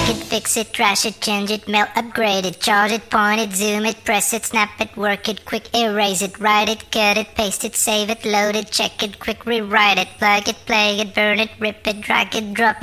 break it, fix it, trash it, change it, melt, upgrade it, charge it, point it, zoom it, press it, snap it, work it, quick erase it, write it, cut it, paste it, save it, load it, check it, quick rewrite it, plug it, play it, burn it, rip it, drag it, drop